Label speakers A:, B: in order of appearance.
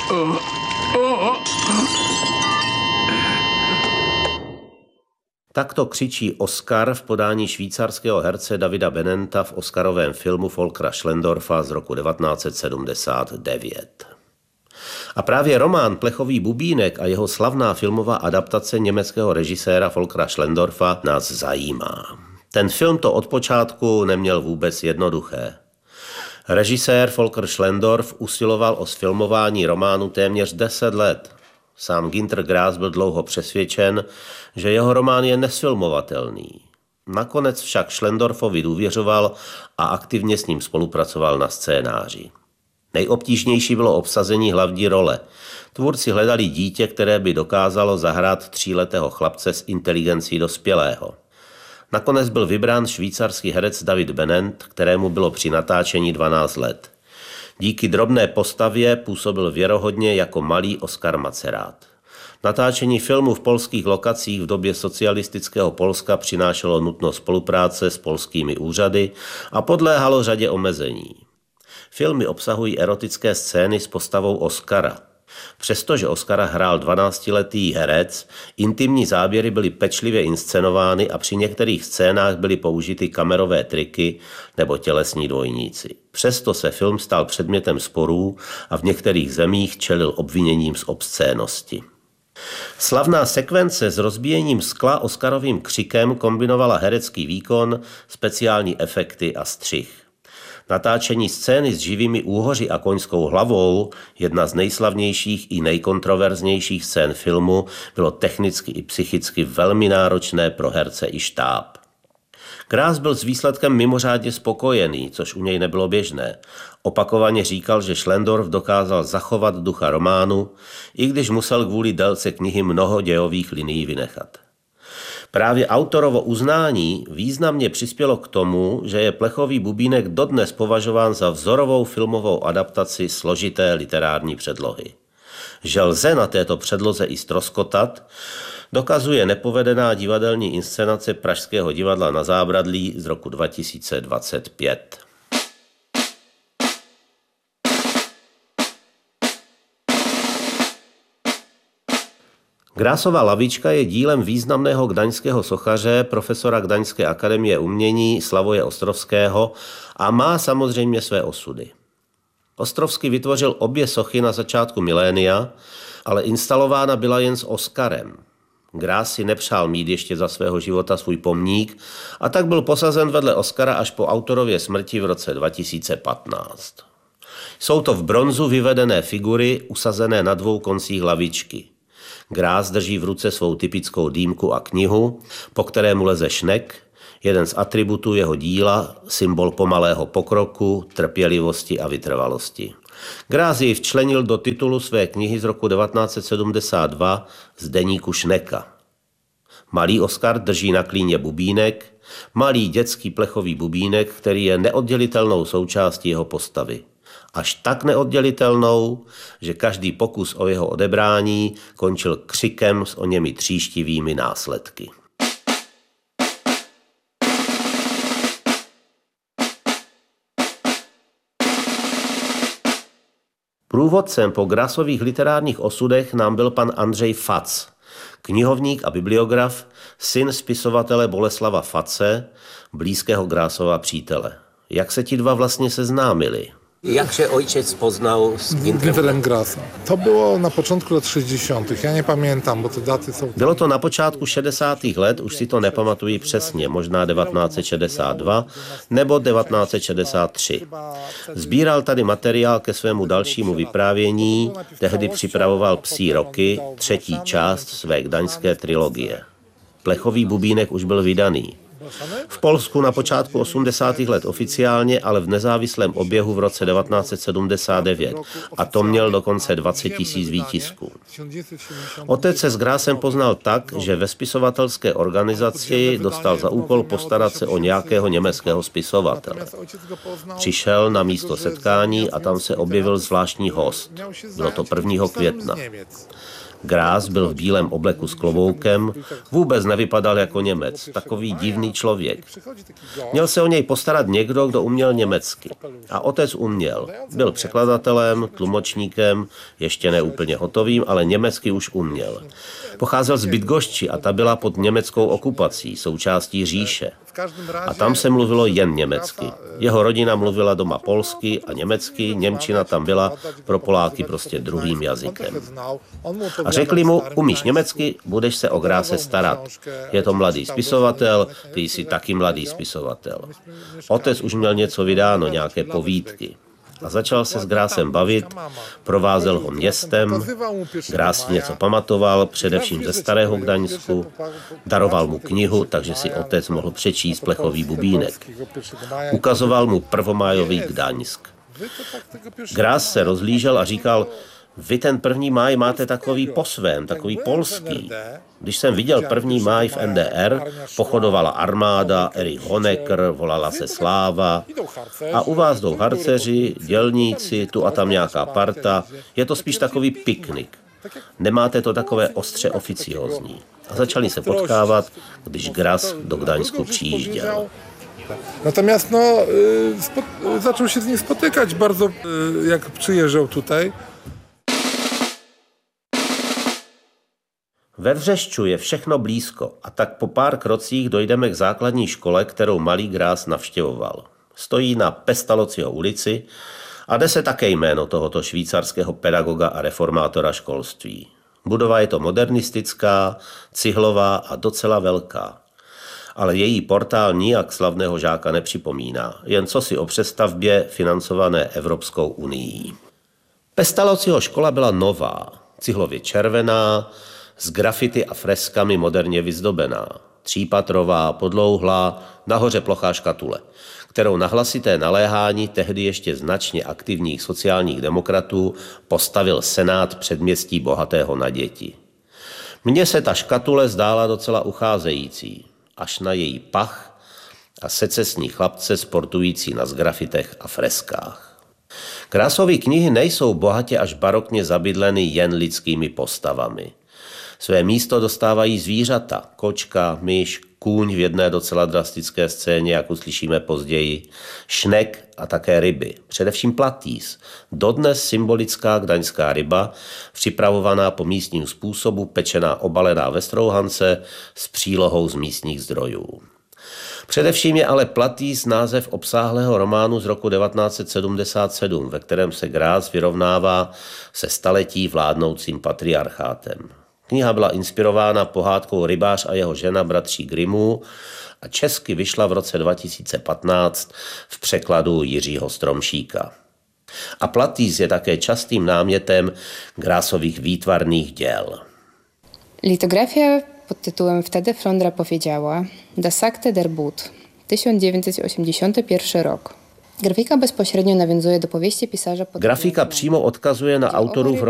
A: Takto křičí Oscar v podání švýcarského herce Davida Benenta v oscarovém filmu Volkera Schlendorfa z roku 1979. A právě román Plechový bubínek a jeho slavná filmová adaptace německého režiséra Volkera Schlendorfa nás zajímá. Ten film to od počátku neměl vůbec jednoduché. Režisér Volker Schlendorf usiloval o zfilmování románu téměř 10 let. Sám Günter Grass byl dlouho přesvědčen, že jeho román je nesfilmovatelný. Nakonec však Schlendorfovi důvěřoval a aktivně s ním spolupracoval na scénáři. Nejobtížnější bylo obsazení hlavní role. Tvůrci hledali dítě, které by dokázalo zahrát 3letého chlapce s inteligencí dospělého. Nakonec byl vybrán švýcarský herec David Benent, kterému bylo při natáčení 12 let. Díky drobné postavě působil věrohodně jako malý Oskar Macerát. Natáčení filmu v polských lokacích v době socialistického Polska přinášelo nutnost spolupráce s polskými úřady a podléhalo řadě omezení. Filmy obsahují erotické scény s postavou Oskara. Přestože Oskara hrál 12letý herec, intimní záběry byly pečlivě inscenovány a při některých scénách byly použity kamerové triky nebo tělesní dvojníci. Přesto se film stal předmětem sporů a v některých zemích čelil obviněním z obscénosti. Slavná sekvence s rozbíjením skla Oscarovým křikem kombinovala herecký výkon, speciální efekty a střih. Natáčení scény s živými úhoři a koňskou hlavou, jedna z nejslavnějších i nejkontroverznějších scén filmu, bylo technicky i psychicky velmi náročné pro herce i štáb. Grass byl s výsledkem mimořádně spokojený, což u něj nebylo běžné. Opakovaně říkal, že Schlendorf dokázal zachovat ducha románu, i když musel kvůli délce knihy mnoho dějových linií vynechat. Právě autorovo uznání významně přispělo k tomu, že je Plechový bubínek dodnes považován za vzorovou filmovou adaptaci složité literární předlohy. Že lze na této předloze i ztroskotat, dokazuje nepovedená divadelní inscenace Pražského divadla Na Zábradlí z roku 2025. Grassova lavička je dílem významného gdaňského sochaře, profesora Gdaňské akademie umění Slavoje Ostrovského a má samozřejmě své osudy. Ostrovský vytvořil obě sochy na začátku milénia, ale instalována byla jen s Oscarem. Grass si nepřál mít ještě za svého života svůj pomník a tak byl posazen vedle Oscara až po autorově smrti v roce 2015. Jsou to v bronzu vyvedené figury usazené na dvou koncích lavičky. Grass drží v ruce svou typickou dýmku a knihu, po kterému leze šnek, jeden z atributů jeho díla, symbol pomalého pokroku, trpělivosti a vytrvalosti. Grass jej včlenil do titulu své knihy z roku 1972 z deníku Šneka. Malý Oskar drží na klíně bubínek, malý dětský plechový bubínek, který je neoddělitelnou součástí jeho postavy. Až tak neoddělitelnou, že každý pokus o jeho odebrání končil křikem s oněmi tříštivými následky. Průvodcem po Grassových literárních osudech nám byl pan Andřej Fac, knihovník a bibliograf, syn spisovatele Boleslava Face, blízkého Grassova přítele. Jak se ti dva vlastně seznámili? Jak się ojciec poznał z
B: Günterem Grassem? To było na początku lat 60. Ja nie pamiętam, bo te daty są...
A: Bylo to na počátku 60. let, už si to nepamatuji přesně, možná 1962 nebo 1963. Sbíral tady materiál ke svému dalšímu vyprávění, tehdy připravoval Psí roky, 3. část své gdaňské trilogie. Plechový bubínek už byl vydaný. V Polsku na počátku 80. let oficiálně, ale v nezávislém oběhu v roce 1979 a to měl dokonce 20 000 výtisků. Otec se s Grassem poznal tak, že ve spisovatelské organizaci dostal za úkol postarat se o nějakého německého spisovatele. Přišel na místo setkání a tam se objevil zvláštní host. Bylo to 1. května. Gráss byl v bílém obleku s kloboukem, vůbec nevypadal jako Němec, takový divný člověk. Měl se o něj postarat někdo, kdo uměl německy. A otec uměl. Byl překladatelem, tlumočníkem, ještě ne úplně hotovým, ale německy už uměl. Pocházel z Bydgošči a ta byla pod německou okupací, součástí říše. A tam se mluvilo jen německy. Jeho rodina mluvila doma polsky a německy, němčina tam byla pro Poláky prostě druhým jazykem. A řekli mu, umíš německy, budeš se o Grásse starat. Je to mladý spisovatel, ty jsi taky mladý spisovatel. Otec už měl něco vydáno, nějaké povídky. A začal se s Grássem bavit, provázel ho městem, Gráss si něco pamatoval, především ze starého Gdaňsku, daroval mu knihu, takže si otec mohl přečíst Plechový bubínek. Ukazoval mu prvomájový Gdaňsk. Gráss se rozhlížel a říkal, vy ten 1. máj máte takový po svém, takový polský. Když jsem viděl 1. máj v NDR, pochodovala armáda, Erich Honecker, volala se sláva a u vás jdou harceři, dělníci, tu a tam nějaká parta. Je to spíš takový piknik. Nemáte to takové ostře oficiózní. A začali se potkávat, když Grass do Gdaňsku přijížděl.
B: Natomiast zaczął się z nim spotykać bardzo, jak przyjeżdżał tutaj.
A: Ve Vřešťu je všechno blízko a tak po pár krocích dojdeme k základní škole, kterou malý Grass navštěvoval. Stojí na Pestalozziho ulici a jde se také jméno tohoto švýcarského pedagoga a reformátora školství. Budova je to modernistická, cihlová a docela velká. Ale její portál nijak slavného žáka nepřipomíná, jen cosi o přestavbě financované Evropskou unií. Pestalozziho škola byla nová, cihlově červená, s grafity a freskami moderně vyzdobená. 3patrová, podlouhlá, nahoře plochá škatule, kterou na hlasité naléhání tehdy ještě značně aktivních sociálních demokratů postavil senát předměstí bohatého na děti. Mně se ta škatule zdála docela ucházející, až na její pach a secesní chlapce sportující na zgrafitech a freskách. Grassovy knihy nejsou bohatě až barokně zabydleny jen lidskými postavami. Své místo dostávají zvířata, kočka, myš, kůň v jedné docela drastické scéně, jak uslyšíme později, šnek a také ryby, především platýs, dodnes symbolická gdaňská ryba, připravovaná po místním způsobu, pečená obalená ve strouhance s přílohou z místních zdrojů. Především je ale platýs název obsáhlého románu z roku 1977, ve kterém se Grass vyrovnává se staletí vládnoucím patriarchátem. Kniha byla inspirována pohádkou Rybář a jeho žena bratří Grimmů a česky vyšla v roce 2015 v překladu Jiřího Stromšíka. A platýs je také častým námětem Grassových výtvarných děl.
C: Litografia pod tytułem Wtedy Flądra powiedziała Das Akte der But, 1981 rok. Grafika bezpośrednio nawiązuje do powieści pisarza...
A: Grafika přímo odkazuje na autorův